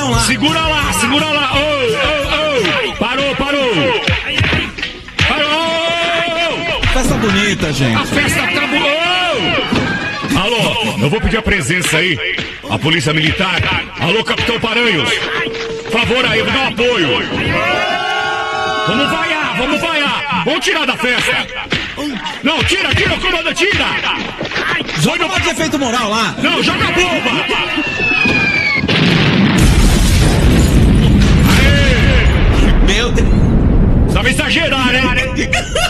Morão lá. Segura lá, segura lá. Ô, ô, ô. Parou, parou. Parou. Festa bonita, gente. A festa tá boa. Alô, eu vou pedir a presença aí. A polícia militar. Alô, Capitão Paranhos. Favor aí, me dá um apoio. Vamos vaiar, vamos vaiar. Vamos tirar da festa. Não, tira, tira, comanda, tira. Joga mais efeito moral lá. Não, joga a bomba. Meu Deus. Sabe exagerar, né?